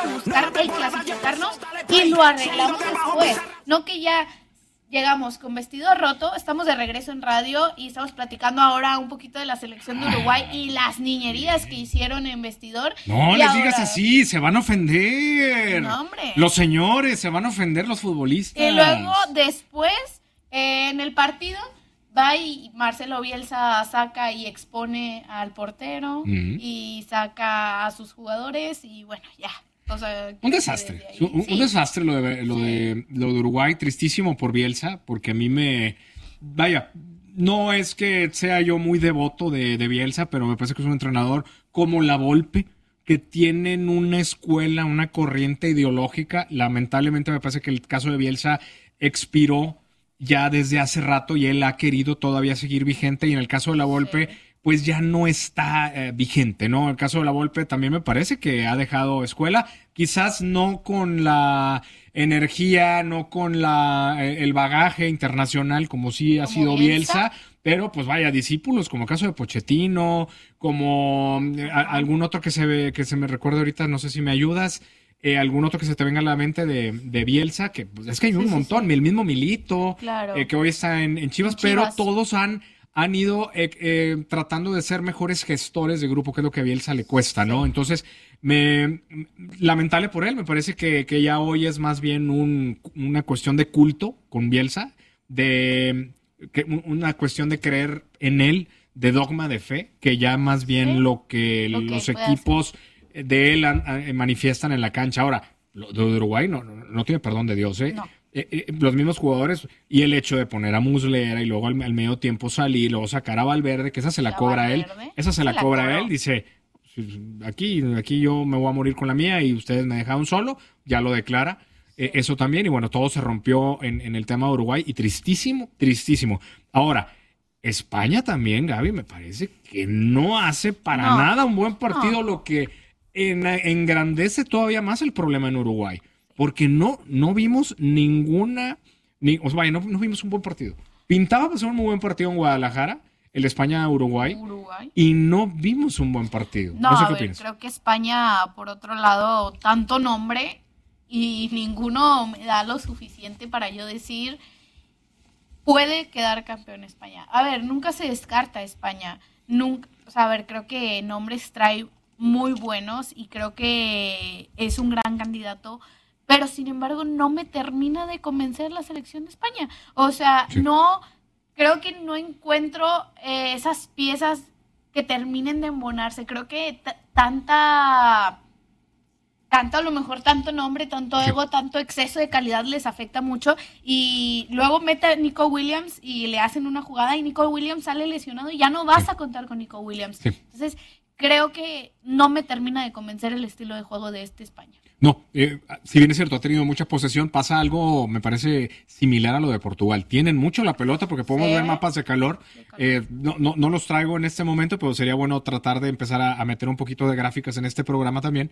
buscar el clasificarnos y lo arreglamos después. No que ya llegamos con vestido roto, estamos de regreso en radio y estamos platicando ahora un poquito de la selección de Uruguay y las niñerías que hicieron en vestidor. No les digas así, se van a ofender. No, hombre. Los señores, se van a ofender los futbolistas. Y luego, después, en el partido, va y Marcelo Bielsa saca y expone al portero y saca a sus jugadores y bueno, ya. O sea, un desastre, un desastre lo de Uruguay, tristísimo por Bielsa, porque a mí vaya, no es que sea yo muy devoto de Bielsa, pero me parece que es un entrenador como la Volpe, que tienen una escuela, una corriente ideológica. Lamentablemente me parece que el caso de Bielsa expiró ya desde hace rato y él ha querido todavía seguir vigente, y en el caso de la Volpe pues ya no está vigente, ¿no? El caso de la Volpe también me parece que ha dejado escuela, quizás no con la energía, no con el bagaje internacional como sí ha sido Bielsa, pero pues vaya, discípulos como el caso de Pochettino, como algún otro que se me recuerda ahorita, no sé si me ayudas, algún otro que se te venga a la mente de Bielsa, que pues, es que hay un montón, el mismo Milito, que hoy está en Chivas, pero todos han ido tratando de ser mejores gestores de grupo, que es lo que a Bielsa le cuesta, ¿no? Entonces, lamentable por él, me parece que ya hoy es más bien una cuestión de culto con Bielsa, una cuestión de creer en él, de dogma de fe, que ya más bien lo que los equipos de él manifiestan en la cancha. Ahora, lo de Uruguay no tiene perdón de Dios, ¿eh? No. Los mismos jugadores, y el hecho de poner a Muslera y luego al medio tiempo salir, luego sacar a Valverde, que esa se la cobra él, él, dice, aquí yo me voy a morir con la mía y ustedes me dejaron solo, ya lo declara, eso también, y bueno, todo se rompió en el tema de Uruguay, y tristísimo. Ahora, España también, Gaby, me parece que no hace para nada un buen partido, lo que engrandece todavía más el problema en Uruguay. Porque no vimos no vimos un buen partido. Pintaba para ser un muy buen partido en Guadalajara, el España-Uruguay, y no vimos un buen partido. No sé qué opinas. Creo que España, por otro lado, tanto nombre y ninguno me da lo suficiente para yo decir puede quedar campeón España. A ver, nunca se descarta España. Nunca, creo que nombres trae muy buenos y creo que es un gran candidato. Pero, sin embargo, no me termina de convencer la selección de España. O sea, creo que no encuentro esas piezas que terminen de embonarse. Creo que tanto a lo mejor tanto nombre, tanto ego, tanto exceso de calidad les afecta mucho. Y luego mete a Nico Williams y le hacen una jugada y Nico Williams sale lesionado y ya no vas a contar con Nico Williams. Entonces, creo que no me termina de convencer el estilo de juego de España. No, si bien es cierto, ha tenido mucha posesión, pasa algo, me parece, similar a lo de Portugal. Tienen mucho la pelota porque podemos ver mapas de calor. No los traigo en este momento, pero sería bueno tratar de empezar a meter un poquito de gráficas en este programa también.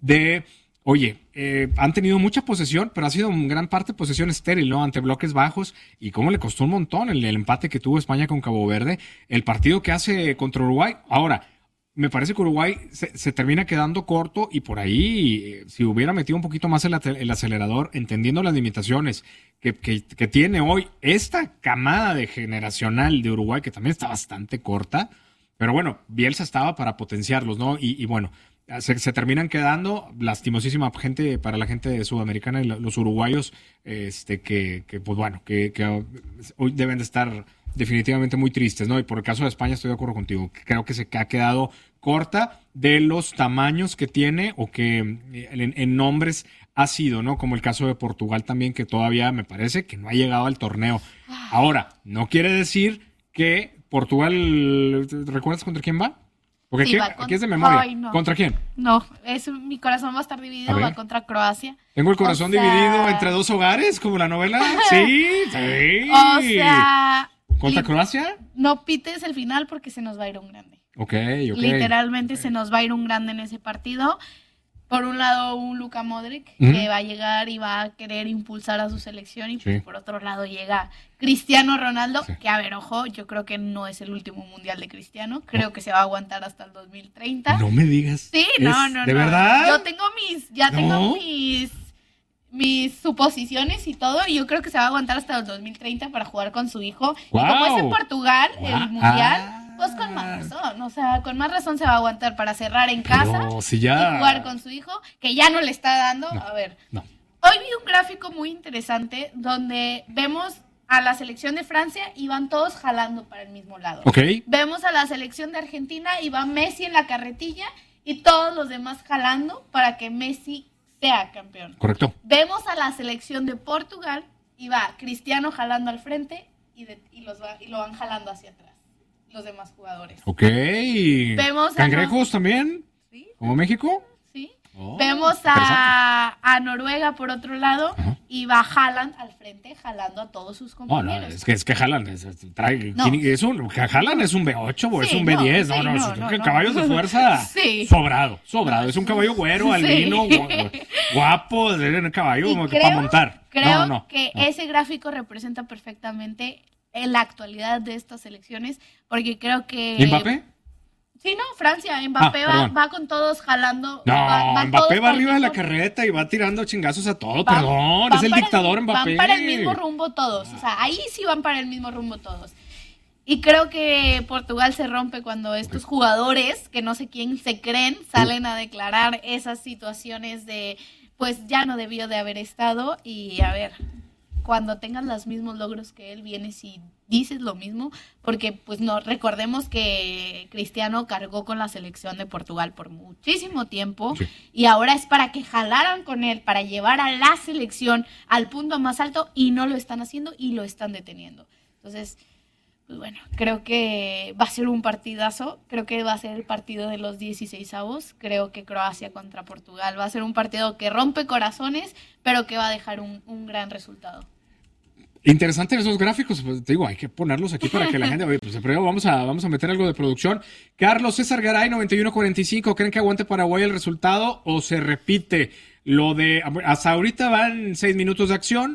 Han tenido mucha posesión, pero ha sido en gran parte posesión estéril, ¿no? Ante bloques bajos, y cómo le costó un montón el empate que tuvo España con Cabo Verde, el partido que hace contra Uruguay. Ahora, me parece que Uruguay se termina quedando corto, y por ahí, si hubiera metido un poquito más el acelerador, entendiendo las limitaciones que tiene hoy esta camada de generacional de Uruguay, que también está bastante corta, pero bueno, Bielsa estaba para potenciarlos, ¿no? Y bueno, se terminan quedando, lastimosísima gente para la gente sudamericana y los uruguayos, que hoy deben de estar definitivamente muy tristes, ¿no? Y por el caso de España estoy de acuerdo contigo. Creo que se ha quedado corta de los tamaños que tiene, o que en nombres ha sido, ¿no? Como el caso de Portugal también, que todavía me parece que no ha llegado al torneo. Ahora, no quiere decir que Portugal, ¿recuerdas contra quién va? Porque aquí es de memoria. Ay, no. ¿Contra quién? No, mi corazón va a estar dividido, va contra Croacia. ¿Tengo el corazón dividido entre dos hogares, como la novela? Sí. O sea... ¿Contra Croacia? No pites el final porque se nos va a ir un grande. Ok. Literalmente se nos va a ir un grande en ese partido. por un lado un Luka Modric que va a llegar y va a querer impulsar a su selección y pues, por otro lado llega Cristiano Ronaldo, que a ver, ojo, yo creo que no es el último mundial de Cristiano, creo que se va a aguantar hasta el 2030. No me digas. Sí, no. ¿De verdad? Yo tengo mis suposiciones y todo, y yo creo que se va a aguantar hasta el 2030 para jugar con su hijo. Wow. Y como es en Portugal, el mundial, pues con más razón, o sea, con más razón se va a aguantar para cerrar en casa y jugar con su hijo, que ya no le está dando. A ver, hoy vi un gráfico muy interesante donde vemos a la selección de Francia y van todos jalando para el mismo lado. Okay. Vemos a la selección de Argentina y va Messi en la carretilla y todos los demás jalando para que Messi sea campeón. Correcto. Vemos a la selección de Portugal y va Cristiano jalando al frente y lo van jalando hacia atrás los demás jugadores. Ok. Vemos ¿Cangrejos también? ¿Sí? ¿Como México? Sí. Oh, vemos a Noruega por otro lado y va Haaland al frente jalando a todos sus compañeros. Es que Haaland Haaland es un B8 o es un B10. Caballos de fuerza sobrado. Es un caballo güero, albino, guapo, es un caballo para montar. Creo que ese gráfico representa perfectamente en la actualidad de estas elecciones, porque creo que... ¿Mbappé? Sí, no, Francia. Mbappé va con todos jalando. No, Mbappé va arriba de la carreta y va tirando chingazos a todo. Es el dictador Mbappé. Van para el mismo rumbo todos. O sea, ahí sí van para el mismo rumbo todos. Y creo que Portugal se rompe cuando estos jugadores, que no sé quién se creen, salen a declarar esas situaciones de, pues ya no debió de haber estado. Y a ver, cuando tengas los mismos logros que él, vienes y dices lo mismo, porque pues no, recordemos que Cristiano cargó con la selección de Portugal por muchísimo tiempo y ahora es para que jalaran con él, para llevar a la selección al punto más alto y no lo están haciendo y lo están deteniendo. Entonces, pues bueno, creo que va a ser un partidazo, creo que va a ser el partido de los 16avos, creo que Croacia contra Portugal va a ser un partido que rompe corazones, pero que va a dejar un gran resultado. Interesante esos gráficos, pues, te digo, hay que ponerlos aquí para que la gente, pues primero vamos a meter algo de producción. Carlos César Garay, 91-45, ¿creen que aguante Paraguay el resultado o se repite lo de, hasta ahorita van 6 minutos de acción,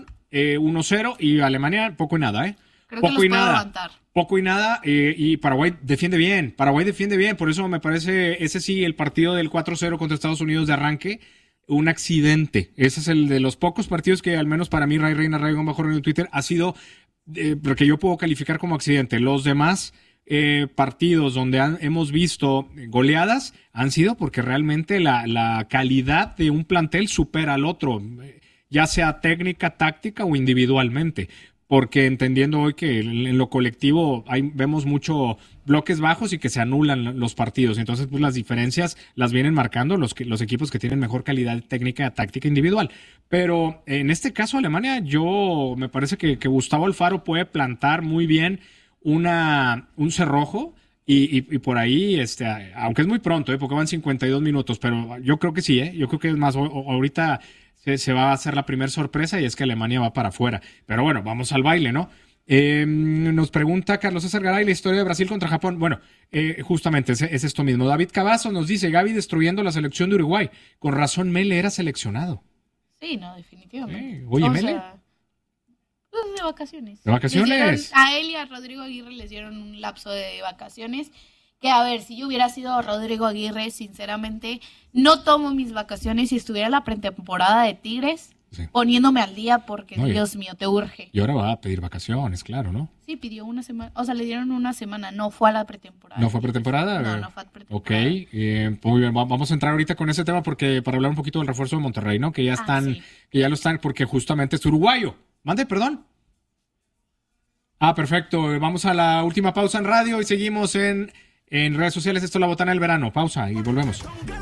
1-0 y Alemania poco y nada, Creo que los puede aguantar. Poco y nada, y Paraguay defiende bien, por eso me parece ese sí el partido del 4-0 contra Estados Unidos de arranque, un accidente. Ese es el de los pocos partidos que al menos para mí, Ray Reina, Ray Bajo en Twitter, ha sido, porque yo puedo calificar como accidente. Los demás partidos donde hemos visto goleadas han sido porque realmente la calidad de un plantel supera al otro, ya sea técnica, táctica o individualmente. Porque entendiendo hoy que en lo colectivo vemos mucho bloques bajos y que se anulan los partidos. Entonces, pues las diferencias las vienen marcando los equipos que tienen mejor calidad técnica, táctica individual. Pero en este caso, Alemania, me parece que Gustavo Alfaro puede plantar muy bien un cerrojo y por ahí, aunque es muy pronto, porque van 52 minutos, pero yo creo que sí, yo creo que es más, ahorita se va a hacer la primera sorpresa y es que Alemania va para afuera. Pero bueno, vamos al baile, ¿no? Nos pregunta Carlos César Garay la historia de Brasil contra Japón. Bueno, justamente es esto mismo. David Cavazos nos dice, Gaby destruyendo la selección de Uruguay. Con razón, Mele era seleccionado. Sí, no, definitivamente. Oye, Mele. Pues de vacaciones. ¿De vacaciones? A él y a Rodrigo Aguirre les dieron un lapso de vacaciones. Que a ver, si yo hubiera sido Rodrigo Aguirre, sinceramente, no tomo mis vacaciones si estuviera en la pretemporada de Tigres, poniéndome al día porque, Dios mío, te urge. Y ahora va a pedir vacaciones, claro, ¿no? Sí, pidió una semana, o sea, le dieron una semana, no fue a la pretemporada. ¿No fue pretemporada? No fue a pretemporada. Ok, muy bien, vamos a entrar ahorita con ese tema porque para hablar un poquito del refuerzo de Monterrey, ¿no? Que ya lo están, porque justamente es uruguayo. Mande, perdón. Perfecto, vamos a la última pausa en radio y seguimos en redes sociales. Esto es La Botana del Verano. Pausa y volvemos.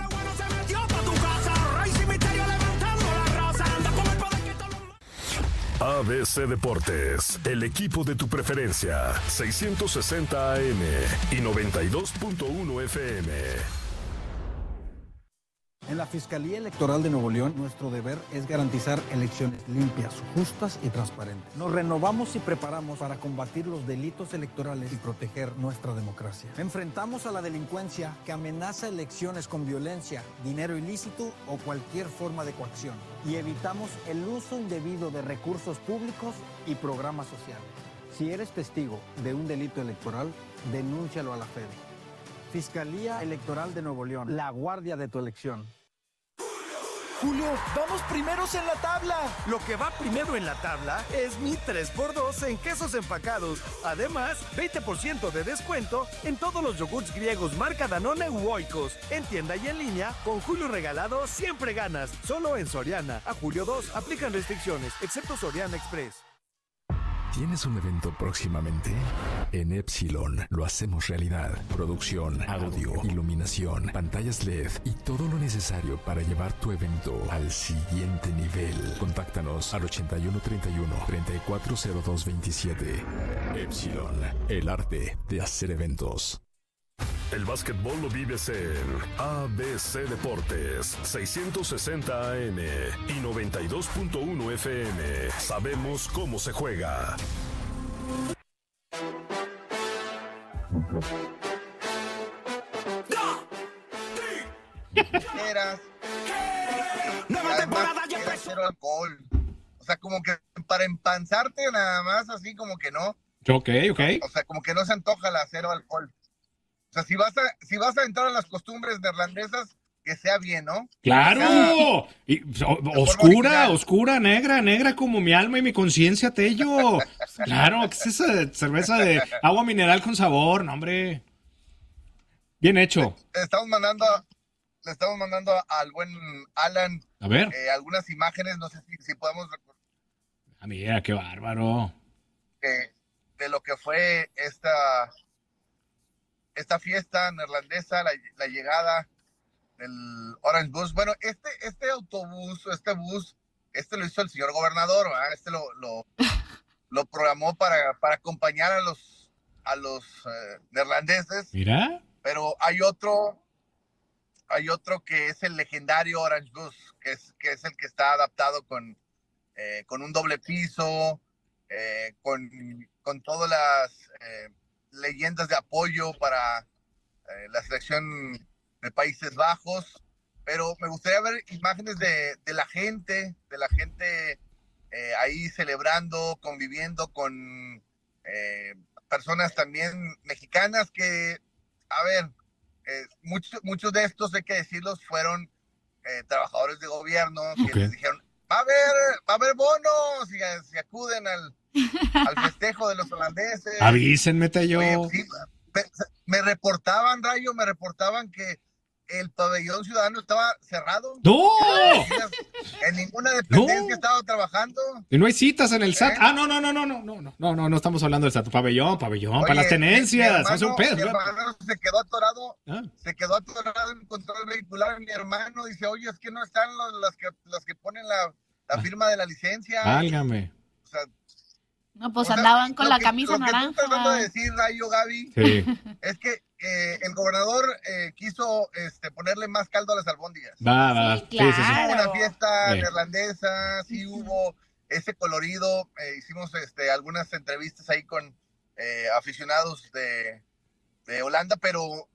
ABC Deportes, el equipo de tu preferencia. 660 AM y 92.1 FM. En la Fiscalía Electoral de Nuevo León, nuestro deber es garantizar elecciones limpias, justas y transparentes. Nos renovamos y preparamos para combatir los delitos electorales y proteger nuestra democracia. Enfrentamos a la delincuencia que amenaza elecciones con violencia, dinero ilícito o cualquier forma de coacción. Y evitamos el uso indebido de recursos públicos y programas sociales. Si eres testigo de un delito electoral, denúncialo a la FED. Fiscalía Electoral de Nuevo León, la guardia de tu elección. Julio, vamos primeros en la tabla. Lo que va primero en la tabla es mi 3x2 en quesos empacados. Además, 20% de descuento en todos los yogurts griegos marca Danone u Oikos. En tienda y en línea, con Julio regalado siempre ganas. Solo en Soriana. A julio 2 aplican restricciones, excepto Soriana Express. ¿Tienes un evento próximamente? En Epsilon lo hacemos realidad. Producción, audio, iluminación, pantallas LED y todo lo necesario para llevar tu evento al siguiente nivel. Contáctanos al 8131-340227. Epsilon, el arte de hacer eventos. El básquetbol lo vives en ABC Deportes, 660 AM y 92.1 FM. Sabemos cómo se juega. Nueva temporada ya empezó. Cero alcohol. O sea, como que para empanzarte nada más, así como que no. Ok. O sea, como que no se antoja la cero alcohol. O sea, si vas a entrar a las costumbres neerlandesas, que sea bien, ¿no? ¡Claro! Y, oscura, negra como mi alma y mi conciencia, Tello. Claro, ¿qué es esa cerveza de agua mineral con sabor? No, hombre. Bien hecho. Le estamos mandando al buen Alan a ver algunas imágenes, no sé si podemos recordar. Ah, mira, qué bárbaro. De lo que fue esta fiesta neerlandesa, la llegada del Orange Bus. Bueno, este autobús, bus, lo hizo el señor gobernador, ¿verdad? Lo programó para acompañar a los neerlandeses. Mira. Pero hay otro que es el legendario Orange Bus, que es el que está adaptado con un doble piso, con todas las leyendas de apoyo para la selección de Países Bajos, pero me gustaría ver imágenes de la gente ahí celebrando, conviviendo con personas también mexicanas que, a ver, muchos de estos, hay que decirlos, fueron trabajadores de gobierno que les dijeron, va a haber bonos si acuden al festejo de los holandeses. Avísenme, Tello. Oye, sí, me reportaban que el pabellón ciudadano estaba cerrado. ¡No! En ninguna dependencia estaba trabajando. Y no hay citas en el SAT. No estamos hablando del SAT. Pabellón, oye, para las tenencias. Mi hermano se quedó atorado en control vehicular. Mi hermano dice, oye, es que no están los que ponen la firma de la licencia. Válgame. O sea, no, pues andaban con la camisa naranja. Lo que tú estás tratando de decir, Rayo, Gaby, es que el gobernador quiso ponerle más caldo a las albóndigas. Va. Sí, claro. Sí. Hubo una fiesta neerlandesa, sí hubo ese colorido. Hicimos algunas entrevistas ahí con aficionados de Holanda, pero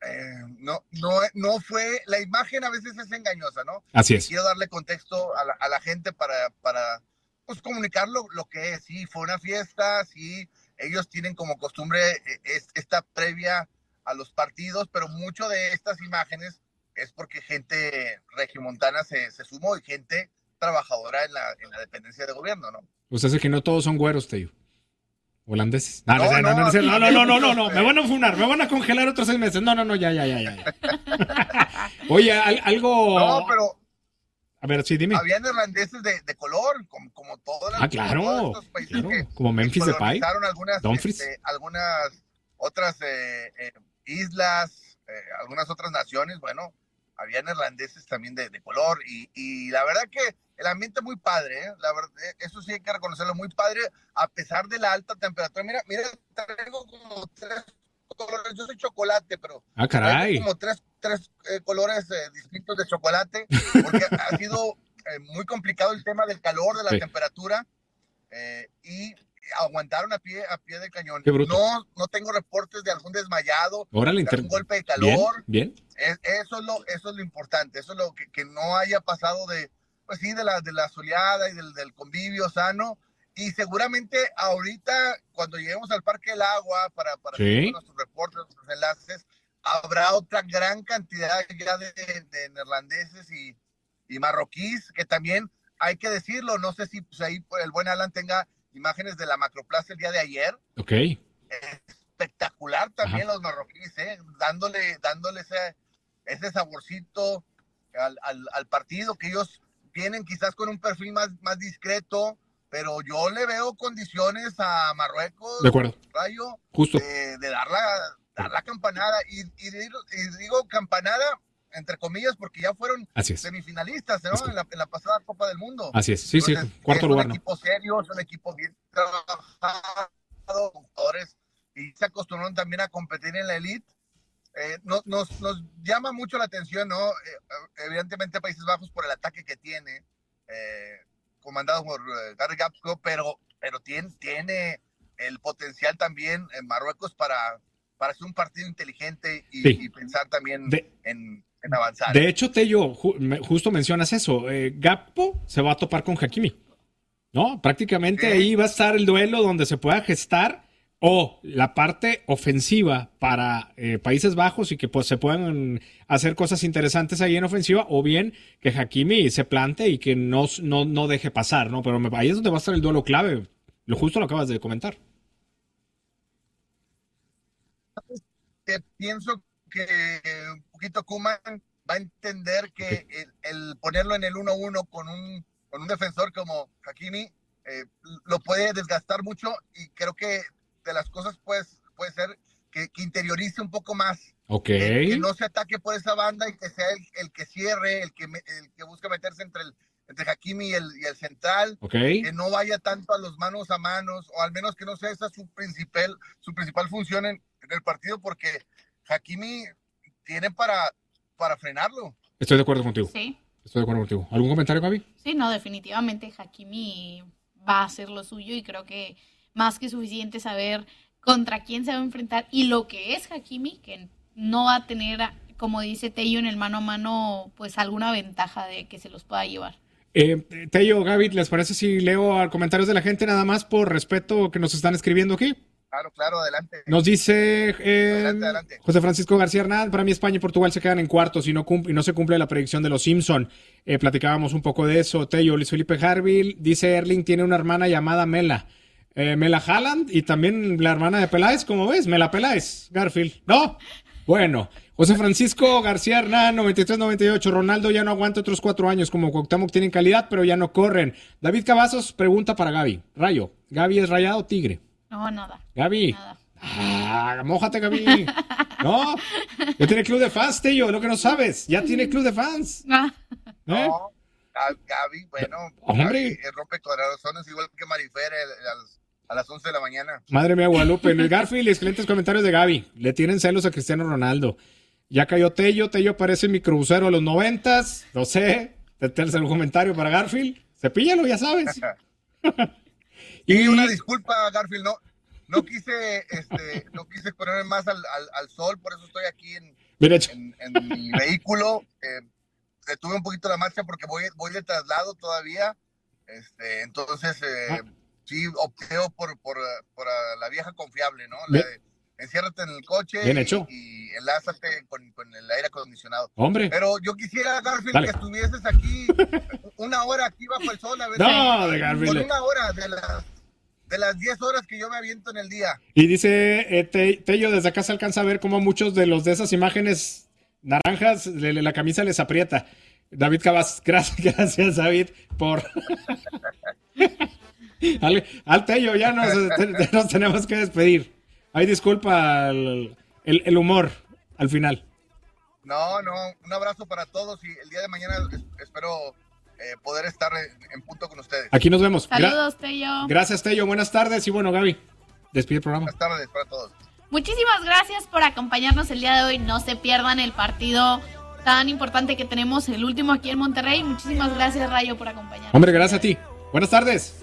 no fue. La imagen a veces es engañosa, ¿no? Así es. Quiero darle contexto a la gente para pues comunicar lo que es. Sí, fue una fiesta, sí, ellos tienen como costumbre esta previa a los partidos, pero mucho de estas imágenes es porque gente regiomontana se sumó y gente trabajadora en la dependencia de gobierno, ¿no? Pues hace que no todos son güeros, Tello. Holandeses. No. Me van a funar, me van a congelar otros 6 meses. No, ya. Oye, algo... No, pero... A ver, sí, dime. Había neerlandeses de color, como todos estos países que como Memphis Depay, algunas otras islas, algunas otras naciones. Bueno, había neerlandeses también de color y la verdad que el ambiente muy padre, ¿eh? La verdad, eso sí hay que reconocerlo, muy padre a pesar de la alta temperatura. Mira, traigo como 3 colores. Yo soy chocolate, pero caray. hay como tres colores distintos de chocolate, porque ha sido muy complicado el tema del calor, de la temperatura, y aguantaron a pie de cañón. Qué bruto. No tengo reportes de algún desmayado, Órale, de algún golpe de calor. Bien. Eso es lo importante, eso es lo que no haya pasado de la soleada y del convivio sano. Y seguramente ahorita, cuando lleguemos al Parque del Agua para hacer nuestros reportes, nuestros enlaces, habrá otra gran cantidad ya de neerlandeses y marroquíes, que también hay que decirlo. No sé si pues, ahí el buen Alan tenga imágenes de la Macroplaza el día de ayer. Ok. Espectacular también los marroquíes, dándole ese saborcito al partido, que ellos vienen quizás con un perfil más discreto, pero yo le veo condiciones a Marruecos, de acuerdo, Rayo, justo, de dar la campanada, y digo campanada entre comillas porque ya fueron semifinalistas, ¿no? En la pasada Copa del Mundo. Así es, sí. Entonces, cuarto lugar. Es un equipo serio, es un equipo bien trabajado, jugadores, y se acostumbraron también a competir en la elite. Nos llama mucho la atención, ¿no? Evidentemente Países Bajos por el ataque que tiene, comandado por Gary Gapco, pero tiene el potencial también en Marruecos para hacer un partido inteligente y pensar también en avanzar. De hecho, Tello, justo mencionas eso. Gakpo se va a topar con Hakimi, ¿no? Prácticamente ahí va a estar el duelo donde se pueda gestar o la parte ofensiva para Países Bajos y que pues se puedan hacer cosas interesantes ahí en ofensiva, o bien que Hakimi se plante y que no deje pasar, ¿no? Pero ahí es donde va a estar el duelo clave. Justo lo acabas de comentar. Pienso que un poquito Koeman va a entender que el ponerlo en el 1-1 con un defensor como Hakimi lo puede desgastar mucho, y creo que de las cosas puede ser que interiorice un poco más, que no se ataque por esa banda y que sea el que cierre, el que busca meterse entre Hakimi y el central, que no vaya tanto a los manos a manos, o al menos que no sea esa su principal función en el partido, porque Hakimi tiene para frenarlo. Estoy de acuerdo contigo. Sí. Estoy de acuerdo contigo. ¿Algún comentario, Gaby? Sí, no, definitivamente Hakimi va a hacer lo suyo, y creo que más que suficiente saber contra quién se va a enfrentar y lo que es Hakimi, que no va a tener, como dice Tello, en el mano a mano, pues alguna ventaja de que se los pueda llevar. Tello, Gaby, ¿les parece si leo comentarios de la gente nada más por respeto que nos están escribiendo aquí? Claro, adelante. Nos dice adelante. José Francisco García Hernán: para mí España y Portugal se quedan en cuartos y no se cumple la predicción de los Simpson. Platicábamos un poco de eso. Tello, Luis Felipe Harville dice: Erling tiene una hermana llamada Mela. Mela Haaland, y también la hermana de Peláez, ¿cómo ves? Mela Peláez, Garfield, ¿no? Bueno, José Francisco García Hernán, 93-98, Ronaldo ya no aguanta otros 4 años, como Cuauhtémoc tienen calidad, pero ya no corren. David Cavazos pregunta para Gaby: Rayo, ¿Gaby es Rayado o Tigre? No, nada. Gaby. Nada. Mójate, Gaby. No, ya tiene club de fans, Tello, lo que no sabes, ya tiene club de fans. No, Gaby, bueno, hombre, rompe corazones igual que Marifer a las 11 de la mañana. Madre mía, Guadalupe. Luis Garfield, excelentes comentarios de Gaby. Le tienen celos a Cristiano Ronaldo. Ya cayó Tello parece mi crucero a los 90s. No sé, tercer comentario para Garfield. Cepíllalo, ya sabes. Y una disculpa, Garfield, no quise ponerme más al sol, por eso estoy aquí en mi vehículo. Detuve un poquito la marcha porque voy de traslado todavía, entonces sí opté por la vieja confiable, ¿no? Enciérrate en el coche. Bien hecho. Y enlázate con el aire acondicionado. Hombre. Pero yo quisiera, Garfield, que estuvieses aquí una hora aquí bajo el sol, a ver. No, de Garfield. Con una hora de las 10 horas que yo me aviento en el día. Y dice Tello, desde acá se alcanza a ver cómo muchos de los de esas imágenes naranjas, la camisa les aprieta. David Cabas, gracias David por... al Tello, ya nos tenemos que despedir. Ay, disculpa el humor al final. No, un abrazo para todos, y el día de mañana espero poder estar en punto con ustedes. Aquí nos vemos. Saludos, Tello. Gracias, Tello. Buenas tardes. Y bueno, Gaby, despide el programa. Buenas tardes para todos. Muchísimas gracias por acompañarnos el día de hoy. No se pierdan el partido tan importante que tenemos, el último aquí en Monterrey. Muchísimas gracias, Rayo, por acompañarnos. Hombre, gracias a ti. Buenas tardes.